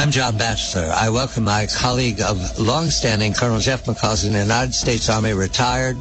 I'm John Batchelor. I welcome my colleague of longstanding, Colonel Jeff McCausland, the United States Army, retired.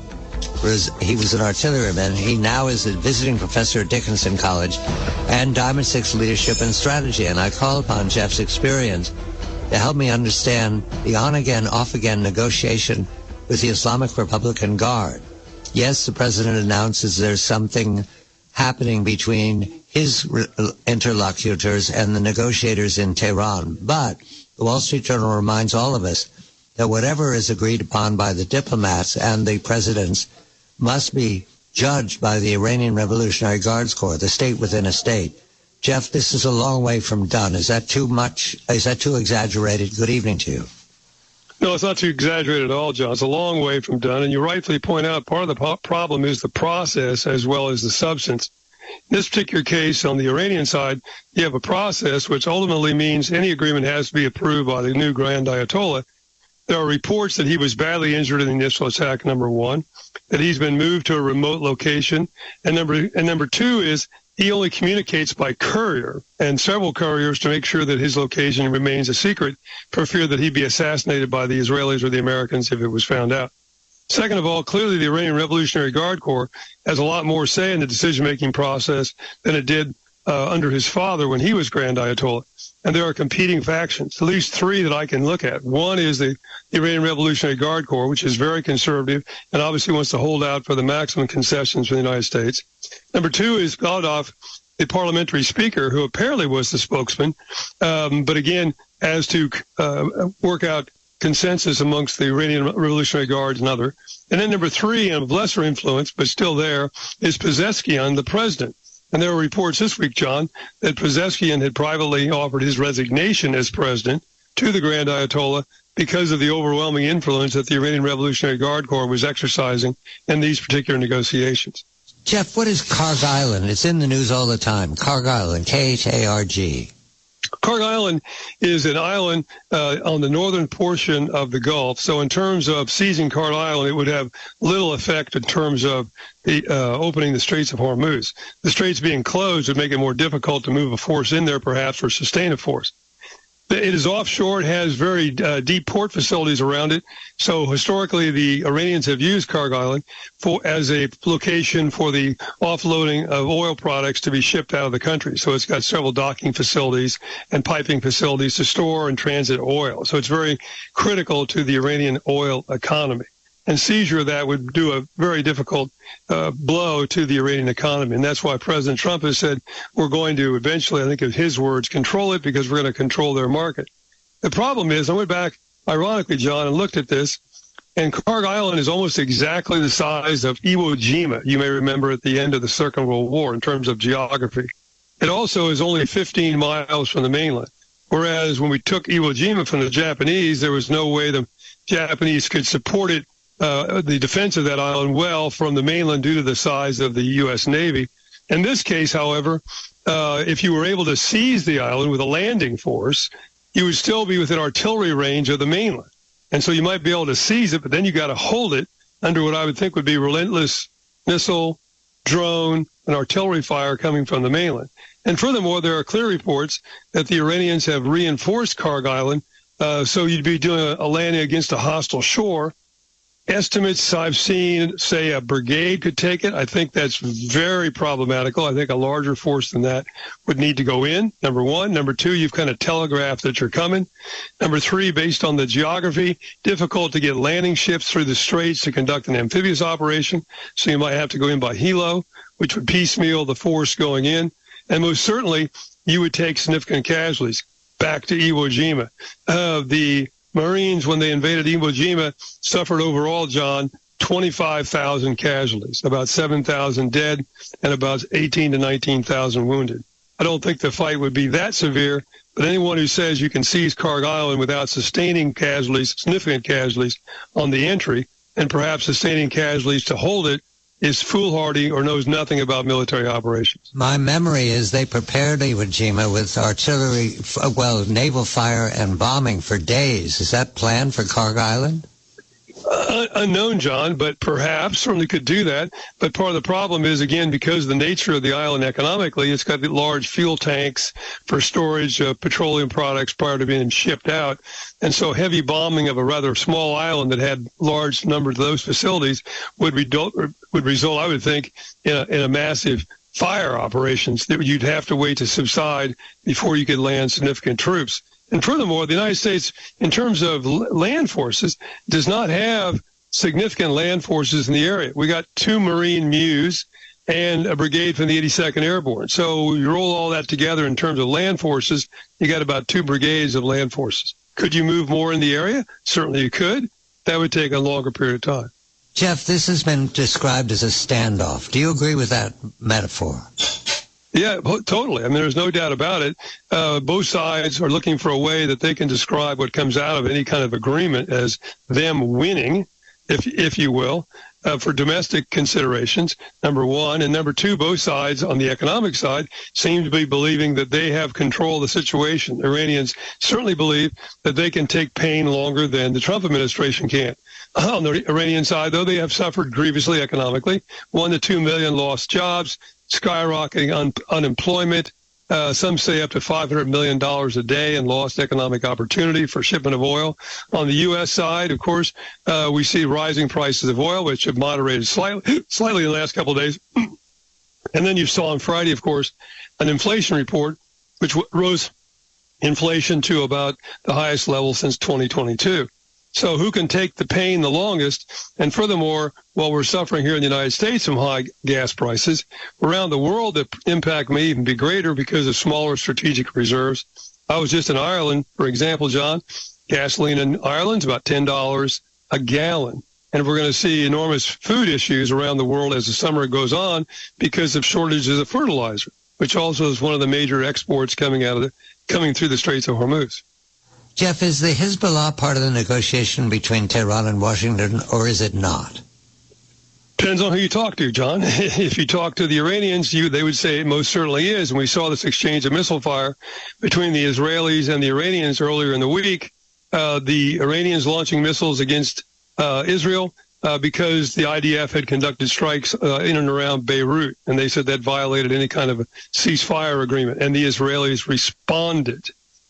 He was an artilleryman. He now is a visiting professor at Dickinson College and Diamond Six Leadership and Strategy. And I call upon Jeff's experience to help me understand the on-again, off-again negotiation with the Islamic Republican Guard. Yes, the president announces there's something happening between his interlocutors and the negotiators in Tehran. But the Wall Street Journal reminds all of us that whatever is agreed upon by the diplomats and the presidents must be judged by the Iranian Revolutionary Guards Corps, the state within a state. Jeff, this is a long way from done. Is that too much? Is that too exaggerated? Good evening to you. No, it's not too exaggerated at all, John. It's a long way from done. And you rightfully point out part of the problem is the process as well as the substance. In this particular case, on the Iranian side, you have a process which ultimately means any agreement has to be approved by the new Grand Ayatollah. There are reports that he was badly injured in the initial attack, number one, that he's been moved to a remote location, and number two is he only communicates by courier and several couriers to make sure that his location remains a secret for fear that he'd be assassinated by the Israelis or the Americans if it was found out. Second of all, clearly the Iranian Revolutionary Guard Corps has a lot more say in the decision-making process than it did under his father when he was Grand Ayatollah. And there are competing factions, at least three that I can look at. One is the Iranian Revolutionary Guard Corps, which is very conservative and obviously wants to hold out for the maximum concessions from the United States. Number two is Ghalibaf, the parliamentary speaker, who apparently was the spokesman, but again, has to work out consensus amongst the Iranian Revolutionary Guards and other. And then number three, and of lesser influence, but still there, is Pezeshkian, the president. And there were reports this week, John, that Pezeshkian had privately offered his resignation as president to the Grand Ayatollah because of the overwhelming influence that the Iranian Revolutionary Guard Corps was exercising in these particular negotiations. Jeff, what is Kharg Island? It's in the news all the time. Kharg Island, Kharg. Kharg Island is an island on the northern portion of the Gulf. So in terms of seizing Kharg Island, it would have little effect in terms of the opening the Straits of Hormuz. The straits being closed would make it more difficult to move a force in there, perhaps, or sustain a force. It is offshore. It has very deep port facilities around it. So historically, the Iranians have used Kharg Island as a location for the offloading of oil products to be shipped out of the country. So it's got several docking facilities and piping facilities to store and transit oil. So it's very critical to the Iranian oil economy. And seizure of that would do a very difficult blow to the Iranian economy. And that's why President Trump has said we're going to eventually, I think of his words, control it because we're going to control their market. The problem is, I went back, ironically, John, and looked at this, and Kharg Island is almost exactly the size of Iwo Jima, you may remember at the end of the Second World War in terms of geography. It also is only 15 miles from the mainland. Whereas when we took Iwo Jima from the Japanese, there was no way the Japanese could support it, the defense of that island well from the mainland due to the size of the U.S. Navy. In this case, however, if you were able to seize the island with a landing force, you would still be within artillery range of the mainland. And so you might be able to seize it, but then you got to hold it under what I would think would be relentless missile, drone, and artillery fire coming from the mainland. And furthermore, there are clear reports that the Iranians have reinforced Kharg Island, so you'd be doing a landing against a hostile shore. Estimates I've seen say a brigade could take it. I think that's very problematical. I think a larger force than that would need to go in, number one. Number two, you've kind of telegraphed that you're coming. Number three, based on the geography, difficult to get landing ships through the straits to conduct an amphibious operation. So you might have to go in by helo, which would piecemeal the force going in. And most certainly, you would take significant casualties. Back to Iwo Jima. The Marines, when they invaded Iwo Jima, suffered overall, John, 25,000 casualties, about 7,000 dead, and about 18 to 19,000 wounded. I don't think the fight would be that severe, but anyone who says you can seize Kharg Island without sustaining casualties, significant casualties on the entry, and perhaps sustaining casualties to hold it, is foolhardy or knows nothing about military operations. My memory is they prepared Iwo Jima with artillery, naval fire and bombing for days. Is that planned for Kharg Island? Unknown, John, but perhaps certainly could do that. But part of the problem is, again, because of the nature of the island economically, it's got the large fuel tanks for storage of petroleum products prior to being shipped out. And so heavy bombing of a rather small island that had large numbers of those facilities would result, I would think, in a massive fire operations that you'd have to wait to subside before you could land significant troops. And furthermore, the United States, in terms of land forces, does not have significant land forces in the area. We got 2 Marine MEUs and a brigade from the 82nd Airborne. So you roll all that together in terms of land forces, you got about 2 brigades of land forces. Could you move more in the area? Certainly you could. That would take a longer period of time. Jeff, this has been described as a standoff. Do you agree with that metaphor? Yeah, totally. I mean, there's no doubt about it. Both sides are looking for a way that they can describe what comes out of any kind of agreement as them winning, if you will, for domestic considerations, number one. And number two, both sides on the economic side seem to be believing that they have control of the situation. The Iranians certainly believe that they can take pain longer than the Trump administration can. On the Iranian side, though, they have suffered grievously economically. 1 to 2 million lost jobs, skyrocketing unemployment, some say up to $500 million a day in lost economic opportunity for shipment of oil. On the U.S. side, of course, we see rising prices of oil, which have moderated slightly in the last couple of days. And then you saw on Friday, of course, an inflation report, which rose inflation to about the highest level since 2022. So who can take the pain the longest? And furthermore, while we're suffering here in the United States from high gas prices, around the world the impact may even be greater because of smaller strategic reserves. I was just in Ireland, for example, John. Gasoline in Ireland's about $10 a gallon. And we're going to see enormous food issues around the world as the summer goes on because of shortages of fertilizer, which also is one of the major exports coming through the Straits of Hormuz. Jeff, is the Hezbollah part of the negotiation between Tehran and Washington, or is it not? Depends on who you talk to, John. If you talk to the Iranians, they would say it most certainly is. And we saw this exchange of missile fire between the Israelis and the Iranians earlier in the week. The Iranians launching missiles against Israel because the IDF had conducted strikes in and around Beirut. And they said that violated any kind of a ceasefire agreement. And the Israelis responded.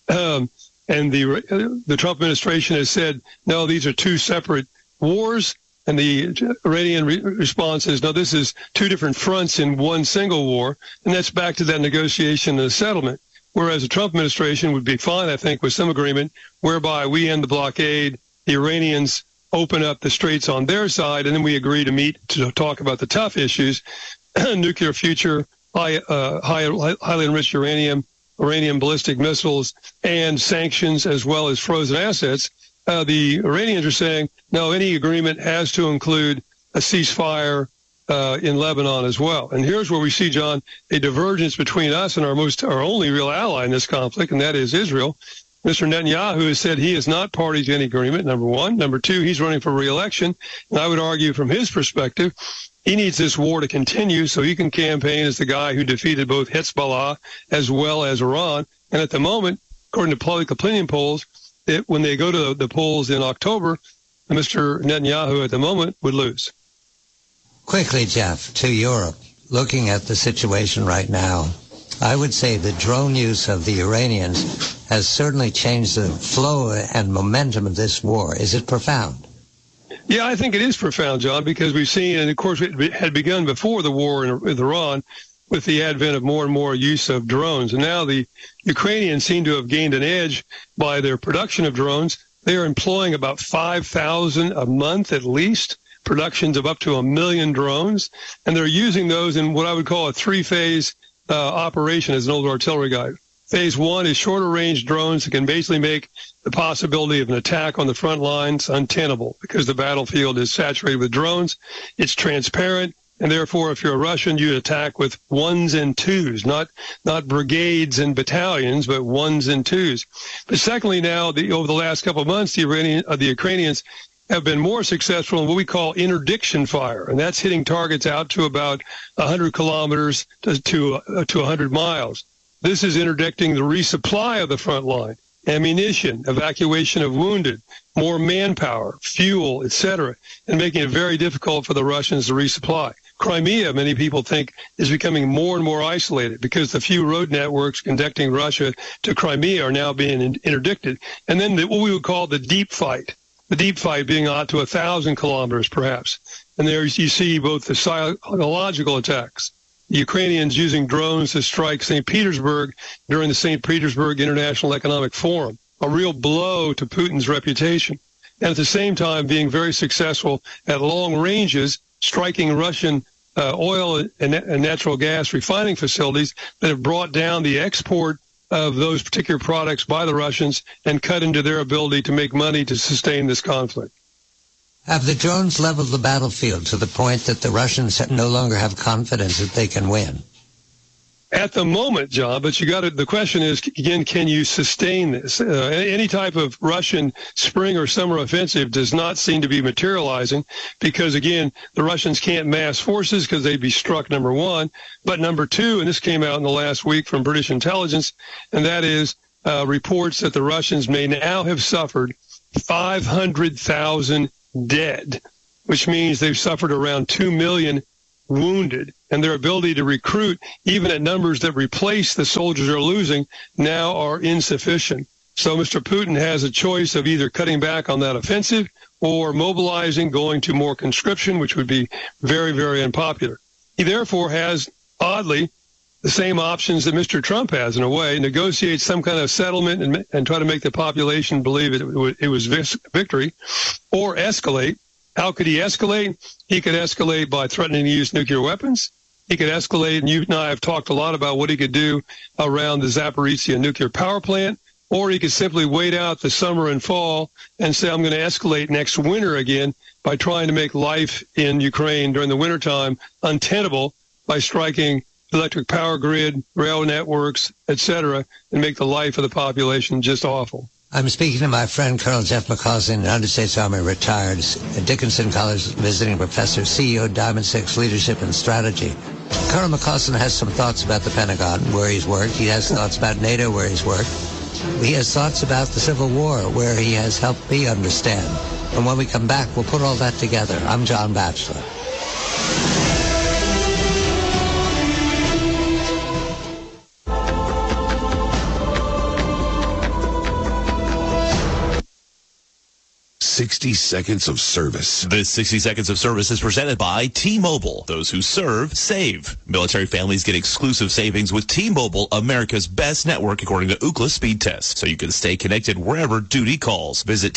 And the Trump administration has said, no, these are 2 separate wars. And the Iranian response is, no, this is 2 different fronts in one single war. And that's back to that negotiation and the settlement. Whereas the Trump administration would be fine, I think, with some agreement whereby we end the blockade, the Iranians open up the straits on their side, and then we agree to meet to talk about the tough issues, nuclear future, highly enriched uranium ballistic missiles, and sanctions as well as frozen assets. The Iranians are saying, no, any agreement has to include a ceasefire in Lebanon as well. And here's where we see, John, a divergence between us and our only real ally in this conflict, and that is Israel. Mr. Netanyahu has said he is not party to any agreement, number one. Number two, he's running for re-election. And I would argue from his perspective, he needs this war to continue so he can campaign as the guy who defeated both Hezbollah as well as Iran. And at the moment, according to public opinion polls, when they go to the polls in October, Mr. Netanyahu at the moment would lose. Quickly, Jeff, to Europe, looking at the situation right now, I would say the drone use of the Iranians has certainly changed the flow and momentum of this war. Is it profound? Yeah, I think it is profound, John, because we've seen, and of course it had begun before the war with Iran, with the advent of more and more use of drones. And now the Ukrainians seem to have gained an edge by their production of drones. They are employing about 5,000 a month at least, productions of up to 1 million drones. And they're using those in what I would call a 3-phase operation as an old artillery guy. Phase 1 is shorter range drones that can basically make the possibility of an attack on the front lines untenable because the battlefield is saturated with drones. It's transparent. And therefore, if you're a Russian, you attack with 1s and 2s, not brigades and battalions, but 1s and 2s. But secondly, now, over the last couple of months, the Ukrainians have been more successful in what we call interdiction fire, and that's hitting targets out to about 100 kilometers to 100 miles. This is interdicting the resupply of the front line. ammunition, evacuation of wounded, more manpower, fuel, etc., and making it very difficult for the Russians to resupply. Crimea, many people think, is becoming more and more isolated because the few road networks connecting Russia to Crimea are now being interdicted. And then what we would call the deep fight being out to 1,000 kilometers perhaps. And there you see both the psychological attacks, the Ukrainians using drones to strike St. Petersburg during the St. Petersburg International Economic Forum, a real blow to Putin's reputation. And at the same time being very successful at long ranges, striking Russian oil and natural gas refining facilities that have brought down the export of those particular products by the Russians and cut into their ability to make money to sustain this conflict. Have the drones leveled the battlefield to the point that the Russians no longer have confidence that they can win? At the moment, John, but the question is, again, can you sustain this? Any type of Russian spring or summer offensive does not seem to be materializing because, again, the Russians can't mass forces because they'd be struck, number one. But number two, and this came out in the last week from British intelligence, and that is reports that the Russians may now have suffered 500,000 dead, which means they've suffered around 2 million wounded, and their ability to recruit, even at numbers that replace the soldiers they're losing, now are insufficient. So Mr. Putin has a choice of either cutting back on that offensive or mobilizing, going to more conscription, which would be very, very unpopular. He therefore has, oddly, the same options that Mr. Trump has in a way, negotiate some kind of settlement and try to make the population believe it was victory, or escalate. How could he escalate? He could escalate by threatening to use nuclear weapons. He could escalate, and you and I have talked a lot about what he could do around the Zaporizhzhia nuclear power plant, or he could simply wait out the summer and fall and say, I'm going to escalate next winter again by trying to make life in Ukraine during the wintertime untenable by striking electric power grid, rail networks, etc., and make the life of the population just awful. I'm speaking to my friend Colonel Jeff McCausland, United States Army retired, Dickinson College visiting professor, CEO, Diamond Six Leadership and Strategy. Colonel McCausland has some thoughts about the Pentagon, where he's worked. He has thoughts about NATO, where he's worked. He has thoughts about the Civil War, where he has helped me understand. And when we come back, we'll put all that together. I'm John Batchelor. "60 Seconds of Service." This 60 Seconds of Service is presented by T-Mobile. Those who serve, save. Military families get exclusive savings with T-Mobile, America's best network according to Ookla speed test, so you can stay connected wherever duty calls. Visit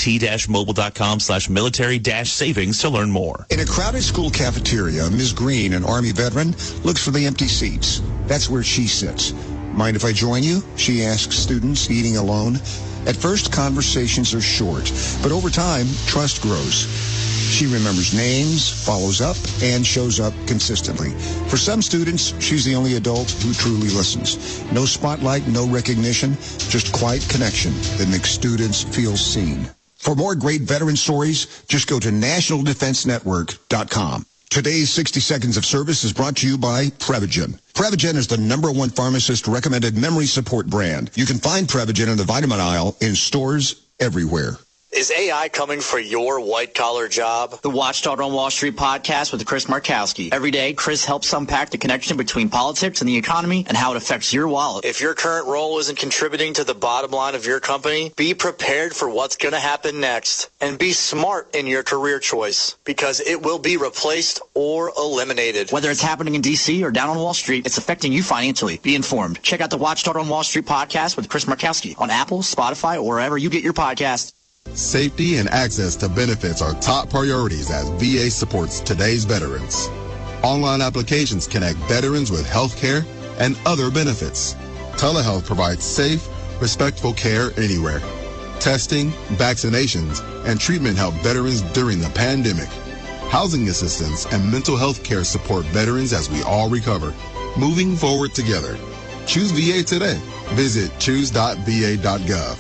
t-mobile.com/military-savings to learn more. In a crowded school cafeteria, Ms. Green, an Army veteran, looks for the empty seats. That's where she sits. "Mind if I join you?" she asks students eating alone. At first, conversations are short, but over time, trust grows. She remembers names, follows up, and shows up consistently. For some students, she's the only adult who truly listens. No spotlight, no recognition, just quiet connection that makes students feel seen. For more great veteran stories, just go to nationaldefensenetwork.com. Today's 60 Seconds of Service is brought to you by Prevagen. Prevagen is the #1 pharmacist-recommended memory support brand. You can find Prevagen in the vitamin aisle in stores everywhere. Is AI coming for your white-collar job? The Watchdog on Wall Street podcast with Chris Markowski. Every day, Chris helps unpack the connection between politics and the economy and how it affects your wallet. If your current role isn't contributing to the bottom line of your company, be prepared for what's going to happen next. And be smart in your career choice, because it will be replaced or eliminated. Whether it's happening in D.C. or down on Wall Street, it's affecting you financially. Be informed. Check out the Watchdog on Wall Street podcast with Chris Markowski on Apple, Spotify, or wherever you get your podcasts. Safety and access to benefits are top priorities as VA supports today's veterans. Online applications connect veterans with health care and other benefits. Telehealth provides safe, respectful care anywhere. Testing, vaccinations, and treatment help veterans during the pandemic. Housing assistance and mental health care support veterans as we all recover. Moving forward together. Choose VA today. Visit choose.va.gov.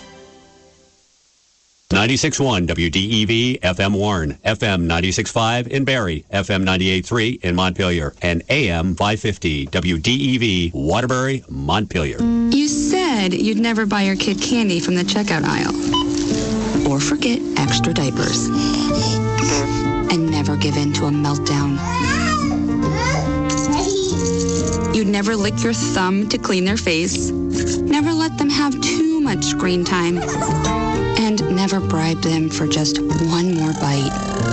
96.1 WDEV FM Warren, FM 96.5 in Barrie, FM 98.3 in Montpelier, and AM 550 WDEV Waterbury, Montpelier. You said said you'd never buy your kid candy from the checkout aisle. Or forget extra diapers. And never give in to a meltdown. You'd never lick your thumb to clean their face. Never let them have too much screen time. And never bribe them for just one more bite.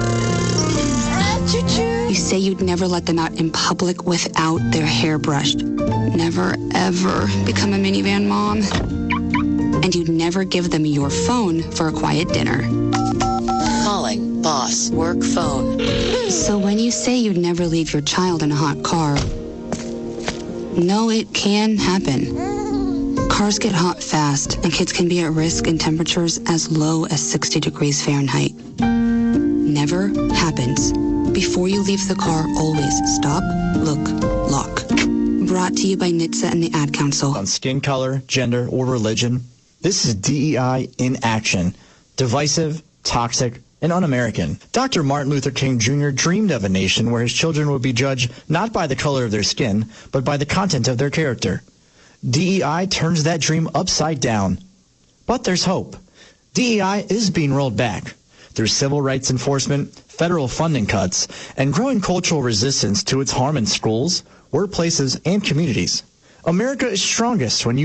You say you'd never let them out in public without their hair brushed. Never, ever become a minivan mom. And you'd never give them your phone for a quiet dinner. Calling boss work phone. So when you say you'd never leave your child in a hot car, no, it can happen. Cars get hot fast, and kids can be at risk in temperatures as low as 60 degrees Fahrenheit. Never happens. Before you leave the car, always stop, look, lock. Brought to you by NHTSA and the Ad Council. On skin color, gender, or religion, this is DEI in action. Divisive, toxic, and un-American. Dr. Martin Luther King Jr. dreamed of a nation where his children would be judged not by the color of their skin, but by the content of their character. DEI turns that dream upside down. But there's hope. DEI is being rolled back through civil rights enforcement, federal funding cuts, and growing cultural resistance to its harm in schools, workplaces, and communities. America is strongest when you